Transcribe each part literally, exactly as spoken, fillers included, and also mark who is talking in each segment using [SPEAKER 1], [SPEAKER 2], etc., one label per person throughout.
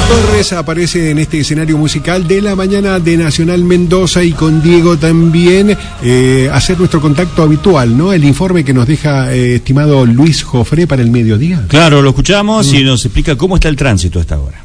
[SPEAKER 1] Torres aparece en este escenario musical de la mañana de Nacional Mendoza y con Diego también eh, hacer nuestro contacto habitual, ¿no? El informe que nos deja eh, estimado Luis Jofré para el mediodía.
[SPEAKER 2] Claro, lo escuchamos mm. y nos explica cómo está el tránsito hasta ahora.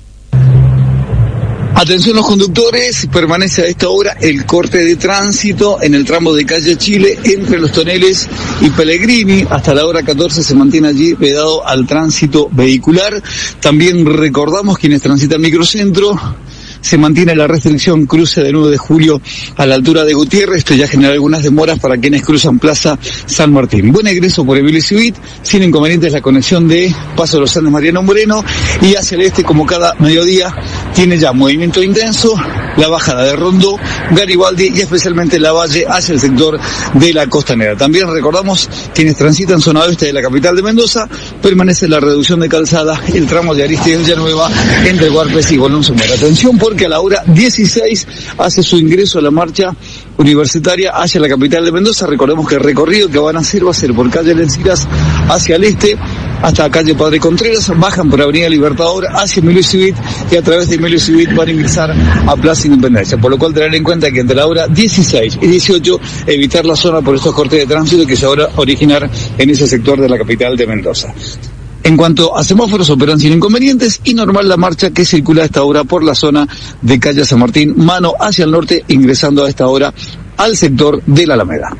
[SPEAKER 3] Atención los conductores, permanece a esta hora el corte de tránsito en el tramo de calle Chile entre Los Toneles y Pellegrini. Hasta la hora catorce se mantiene allí vedado al tránsito vehicular. También recordamos quienes transitan microcentro. Se mantiene la restricción cruce de nueve de julio a la altura de Gutiérrez. Esto ya genera algunas demoras para quienes cruzan Plaza San Martín. Buen egreso por Emilio Civit, sin inconvenientes la conexión de Paso de los Andes Mariano Moreno y hacia el este, como cada mediodía, tiene ya movimiento intenso, la bajada de Rondó, Garibaldi y especialmente la Valle hacia el sector de la Costanera. También recordamos quienes transitan zona oeste de la capital de Mendoza, permanece la reducción de calzada, el tramo de Aristides Villanueva entre Guarpes y Bolón Sumera. Atención porque a la hora dieciséis hace su ingreso a la marcha universitaria hacia la capital de Mendoza. Recordemos que el recorrido que van a hacer va a ser por calle Lencinas hacia el este, hasta calle Padre Contreras, bajan por Avenida Libertador hacia Emilio Civit y a través de Emilio Civit van a ingresar a Plaza Independencia, por lo cual tener en cuenta que entre la hora dieciséis y dieciocho evitar la zona por estos cortes de tránsito que se van a originar en ese sector de la capital de Mendoza. En cuanto a semáforos, operan sin inconvenientes y normal la marcha que circula a esta hora por la zona de calle San Martín, mano hacia el norte, ingresando a esta hora al sector de la Alameda.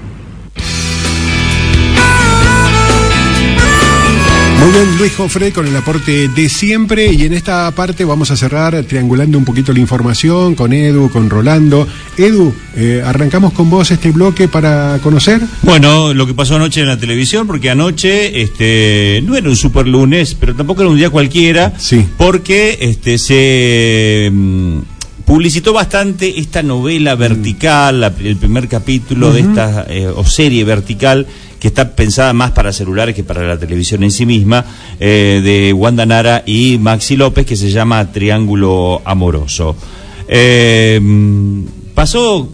[SPEAKER 1] Muy bien, Luis Jofré con el aporte de siempre, y en esta parte vamos a cerrar triangulando un poquito la información con Edu, con Rolando. Edu, eh, arrancamos con vos este bloque para conocer.
[SPEAKER 2] Bueno, lo que pasó anoche en la televisión, porque anoche este no era un super lunes, pero tampoco era un día cualquiera,
[SPEAKER 1] sí.
[SPEAKER 2] porque este se mm, publicitó bastante esta novela vertical, la, el primer capítulo uh-huh. de esta eh, o serie vertical, que está pensada más para celulares que para la televisión en sí misma, eh, de Wanda Nara y Maxi López, que se llama Triángulo Amoroso. Eh, pasó,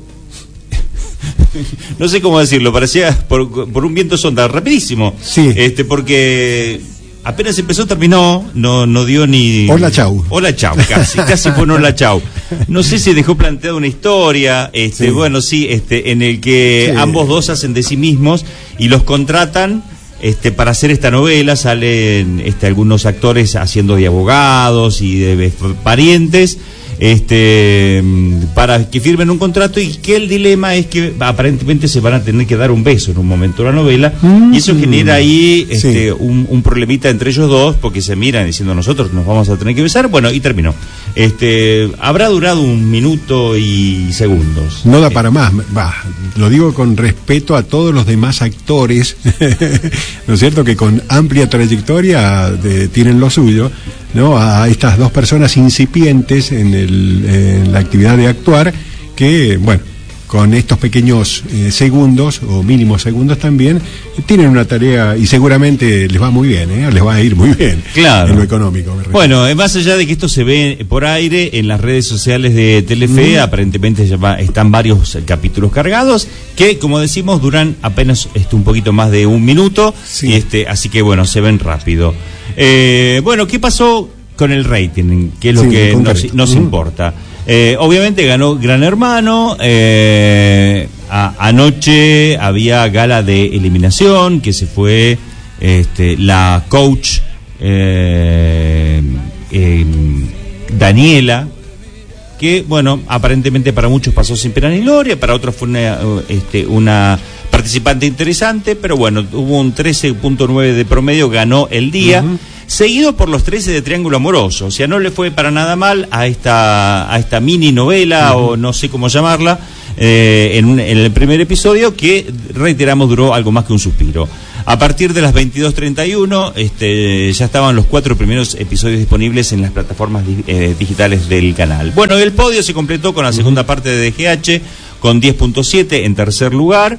[SPEAKER 2] no sé cómo decirlo, parecía por, por un viento sonda, rapidísimo.
[SPEAKER 1] Sí.
[SPEAKER 2] Este, porque apenas empezó, terminó, no no dio ni...
[SPEAKER 1] Hola, chau.
[SPEAKER 2] Hola, chau, casi, casi fue un hola, chau. No sé si dejó planteada una historia, este, sí. bueno, sí, este, en el que sí. ambos dos hacen de sí mismos y los contratan este, para hacer esta novela. Salen este, algunos actores haciendo de abogados y de parientes, este, para que firmen un contrato, y que el dilema es que aparentemente se van a tener que dar un beso en un momento de la novela, mm, y eso genera ahí este, sí. un, un problemita entre ellos dos, porque se miran diciendo nosotros nos vamos a tener que besar. Bueno, y terminó. Este, habrá durado un minuto y segundos.
[SPEAKER 1] No da para más, va, lo digo con respeto a todos los demás actores, ¿no es cierto?, que con amplia trayectoria de, tienen lo suyo, ¿no? A estas dos personas incipientes en, el, en la actividad de actuar, que, bueno, con estos pequeños eh, segundos, o mínimos segundos también, tienen una tarea y seguramente les va muy bien, ¿eh? Les va a ir muy bien,
[SPEAKER 2] claro,
[SPEAKER 1] en lo económico.
[SPEAKER 2] Bueno, más allá de que esto se ve por aire en las redes sociales de Telefe, mm. aparentemente ya va, están varios capítulos cargados, que, como decimos, duran apenas este, un poquito más de un minuto, sí. y este, así que, bueno, se ven rápido. Eh, bueno, ¿qué pasó con el rating? ¿Qué es lo sí, que nos, nos mm. importa? Eh, obviamente ganó Gran Hermano. eh, a, anoche había gala de eliminación, que se fue este, la coach eh, eh, Daniela, que, bueno, aparentemente para muchos pasó sin pena ni gloria, para otros fue una, este, una participante interesante, pero bueno, hubo un trece punto nueve de promedio, ganó el día. Uh-huh. Seguido por los trece de Triángulo Amoroso. O sea, no le fue para nada mal a esta a esta mini novela, uh-huh. o no sé cómo llamarla, eh, en, un, en el primer episodio, que, reiteramos, duró algo más que un suspiro. A partir de las veintidós treinta y uno este, ya estaban los cuatro primeros episodios disponibles en las plataformas di, eh, digitales del canal. Bueno, el podio se completó con la segunda uh-huh. parte de D G H, con diez punto siete en tercer lugar,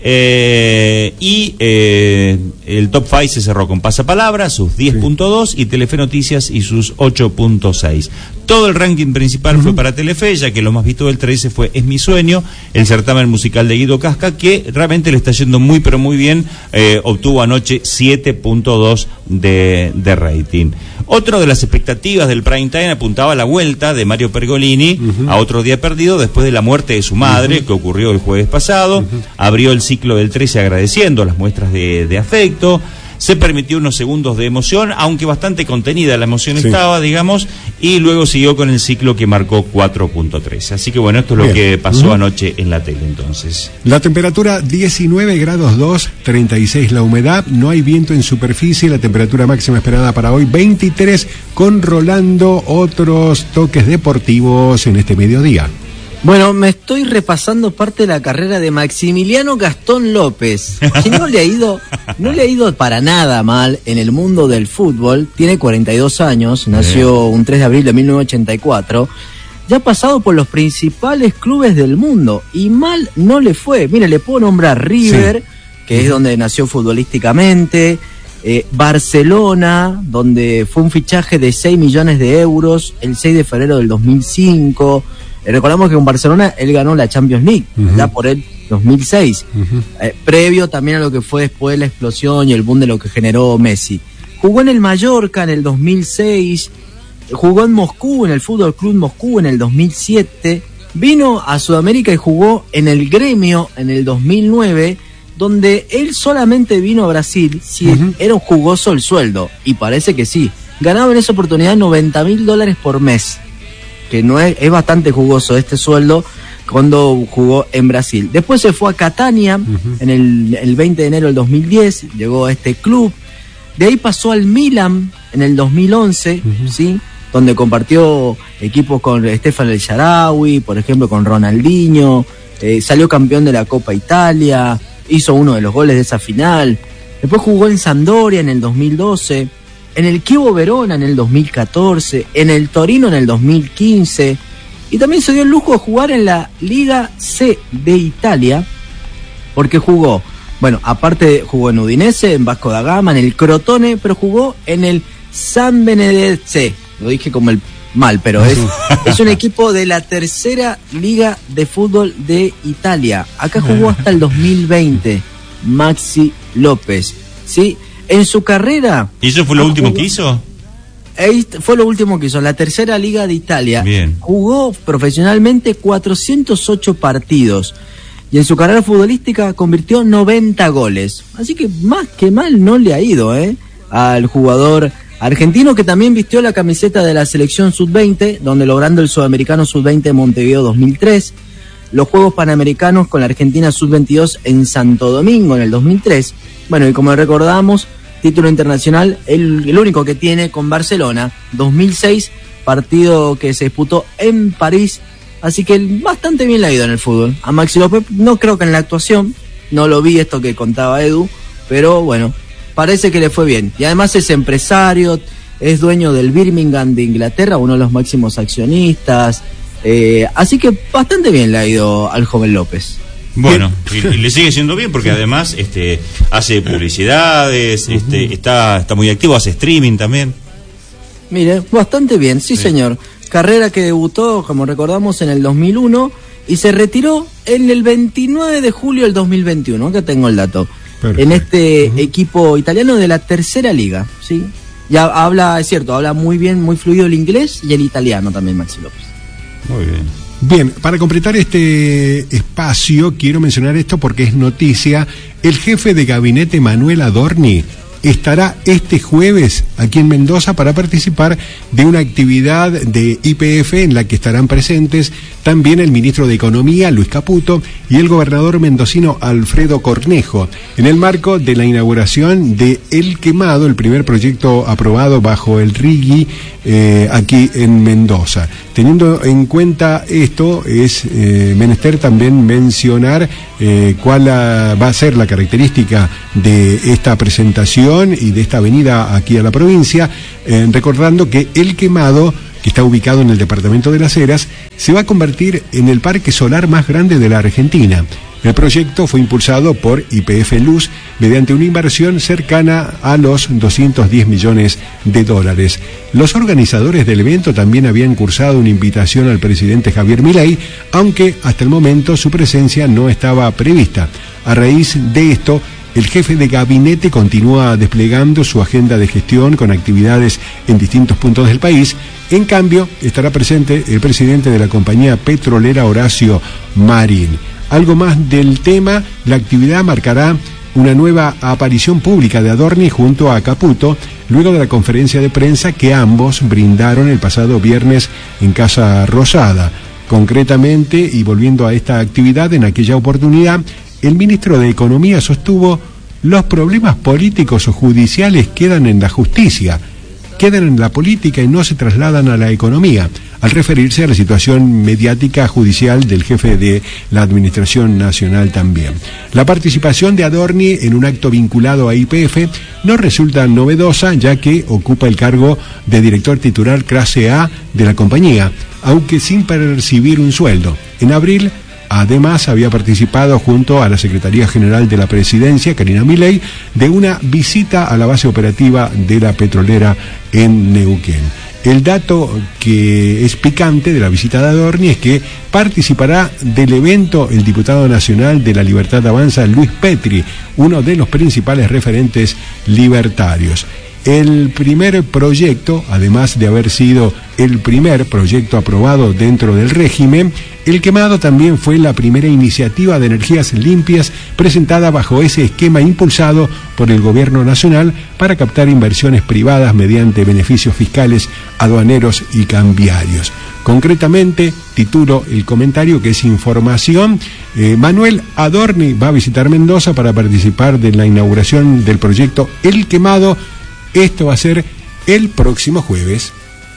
[SPEAKER 2] eh, y eh, el top cinco se cerró con Pasapalabra, sus diez punto dos, sí. y Telefe Noticias y sus ocho punto seis. Todo el ranking principal uh-huh. fue para Telefe, ya que lo más visto del trece fue Es mi sueño, el certamen musical de Guido Casca, que realmente le está yendo muy pero muy bien, eh, obtuvo anoche siete punto dos de, de rating. Otro de las expectativas del prime time apuntaba a la vuelta de Mario Pergolini uh-huh. a Otro día perdido después de la muerte de su madre, uh-huh. que ocurrió el jueves pasado. Uh-huh. Abrió el ciclo del trece agradeciendo las muestras de, de afecto. Se permitió unos segundos de emoción, aunque bastante contenida la emoción sí. estaba, digamos, y luego siguió con el ciclo que marcó cuatro punto tres. Así que bueno, esto es lo Bien. que pasó uh-huh. anoche en la tele entonces.
[SPEAKER 1] La temperatura diecinueve grados dos, treinta y seis la humedad, no hay viento en superficie, la temperatura máxima esperada para hoy veintitrés, conrolando otros toques deportivos en este mediodía.
[SPEAKER 4] Bueno, me estoy repasando parte de la carrera de Maximiliano Gastón López, que no le ha ido, no le ha ido para nada mal en el mundo del fútbol. Tiene cuarenta y dos años, nació un tres de abril de mil novecientos ochenta y cuatro. Ya ha pasado por los principales clubes del mundo y mal no le fue. Mire, le puedo nombrar River, sí. que es donde nació futbolísticamente, eh, Barcelona, donde fue un fichaje de seis millones de euros el seis de febrero del dos mil cinco. Recordamos que con Barcelona él ganó la Champions League, uh-huh. ya por el dos mil seis, uh-huh. eh, previo también a lo que fue después la explosión y el boom de lo que generó Messi. Jugó en el Mallorca en el dos mil seis, jugó en Moscú, en el Fútbol Club Moscú en el dos mil siete, vino a Sudamérica y jugó en el Gremio en el dos mil nueve, donde él solamente vino a Brasil si uh-huh. era un jugoso el sueldo, y parece que sí. Ganaba en esa oportunidad noventa mil dólares por mes. Que no es, es bastante jugoso este sueldo cuando jugó en Brasil. Después se fue a Catania uh-huh. en el, el veinte de enero del dos mil diez, llegó a este club. De ahí pasó al Milan en el dos mil once, uh-huh. ¿sí? Donde compartió equipos con Stefan El Shaarawy, por ejemplo con Ronaldinho, eh, salió campeón de la Copa Italia, hizo uno de los goles de esa final. Después jugó en Sampdoria en el dos mil doce, en el Chievo Verona en el dos mil catorce, en el Torino en el dos mil quince, y también se dio el lujo de jugar en la Liga C de Italia, porque jugó, bueno, aparte jugó en Udinese, en Vasco da Gama, en el Crotone, pero jugó en el San Benedetto, lo dije como el mal, pero es, es un equipo de la tercera Liga de Fútbol de Italia. Acá jugó hasta el dos mil veinte, Maxi López, ¿sí? En su carrera...
[SPEAKER 2] ¿Y eso fue lo último jugó, que hizo?
[SPEAKER 4] Fue lo último que hizo, la tercera Liga de Italia.
[SPEAKER 2] Bien.
[SPEAKER 4] Jugó profesionalmente cuatrocientos ocho partidos y en su carrera futbolística convirtió noventa goles. Así que más que mal no le ha ido, ¿eh? Al jugador argentino, que también vistió la camiseta de la selección sub veinte, donde logrando el Sudamericano sub veinte en Montevideo dos mil tres, los Juegos Panamericanos con la Argentina sub veintidós en Santo Domingo en el dos mil tres. Bueno, y como recordamos, título internacional, el, el único que tiene con Barcelona, dos mil seis, partido que se disputó en París. Así que bastante bien le ha ido en el fútbol. A Maxi López, no creo que en la actuación, no lo vi esto que contaba Edu, pero bueno, parece que le fue bien. Y además es empresario, es dueño del Birmingham de Inglaterra, uno de los máximos accionistas. Eh, así que bastante bien le ha ido al joven López.
[SPEAKER 2] Bueno, y, y le sigue siendo bien porque además este hace publicidades, este está está muy activo, hace streaming también.
[SPEAKER 4] Mire, bastante bien, sí, sí señor. Carrera que debutó, como recordamos, en el dos mil uno y se retiró en el veintinueve de julio del dos mil veintiuno, acá tengo el dato. Perfecto. En este uh-huh. equipo italiano de la tercera liga, ¿sí? Ya habla, es cierto, habla muy bien, muy fluido el inglés y el italiano también, Maxi López.
[SPEAKER 2] Muy bien.
[SPEAKER 1] Bien, para completar este espacio, quiero mencionar esto porque es noticia. El jefe de gabinete, Manuel Adorni, estará este jueves aquí en Mendoza para participar de una actividad de Y P F en la que estarán presentes también el ministro de Economía, Luis Caputo, y el gobernador mendocino, Alfredo Cornejo, en el marco de la inauguración de El Quemado, el primer proyecto aprobado bajo el R I G I eh, aquí en Mendoza. Teniendo en cuenta esto, es eh, menester también mencionar eh, cuál la, va a ser la característica de esta presentación y de esta venida aquí a la provincia, eh, recordando que El Quemado, que está ubicado en el departamento de Las Heras, se va a convertir en el parque solar más grande de la Argentina. El proyecto fue impulsado por Y P F Luz mediante una inversión cercana a los doscientos diez millones de dólares. Los organizadores del evento también habían cursado una invitación al presidente Javier Milei, aunque hasta el momento su presencia no estaba prevista. A raíz de esto, El jefe de gabinete continúa desplegando su agenda de gestión con actividades en distintos puntos del país. En cambio, estará presente el presidente de la compañía petrolera, Horacio Marín. Algo más del tema, la actividad marcará una nueva aparición pública de Adorni junto a Caputo, luego de la conferencia de prensa que ambos brindaron el pasado viernes en Casa Rosada. Concretamente, y volviendo a esta actividad, en aquella oportunidad, el ministro de Economía sostuvo: los problemas políticos o judiciales quedan en la justicia, quedan en la política y no se trasladan a la economía, al referirse a la situación mediática judicial del jefe de la Administración Nacional también. La participación de Adorni en un acto vinculado a Y P F no resulta novedosa, ya que ocupa el cargo de director titular clase A de la compañía, aunque sin percibir un sueldo. En abril, además, había participado junto a la Secretaría General de la Presidencia, Karina Milei, de una visita a la base operativa de la petrolera en Neuquén. El dato que es picante de la visita de Adorni es que participará del evento el diputado nacional de La Libertad Avanza, Luis Petri, uno de los principales referentes libertarios. El primer proyecto, además de haber sido el primer proyecto aprobado dentro del régimen, El Quemado también fue la primera iniciativa de energías limpias presentada bajo ese esquema impulsado por el gobierno nacional para captar inversiones privadas mediante beneficios fiscales, aduaneros y cambiarios. Concretamente, titulo el comentario que es información, eh, Manuel Adorni va a visitar Mendoza para participar de la inauguración del proyecto El Quemado. Esto va a ser el próximo jueves.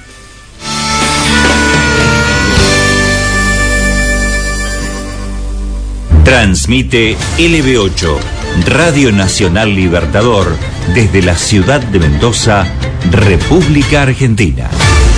[SPEAKER 5] Transmite L B ocho, Radio Nacional Libertador, desde la ciudad de Mendoza, República Argentina.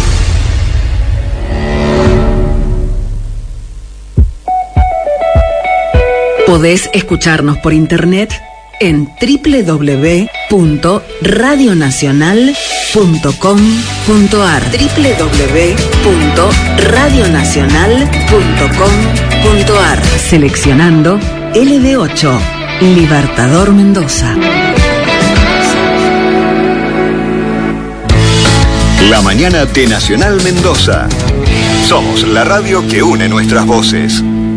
[SPEAKER 6] Podés escucharnos por internet en doble u doble u doble u punto radio nacional punto com punto a r doble u doble u doble u punto radio nacional punto com punto a r. Seleccionando L B ocho, Libertador Mendoza.
[SPEAKER 7] La mañana de Nacional Mendoza. Somos la radio que une nuestras voces.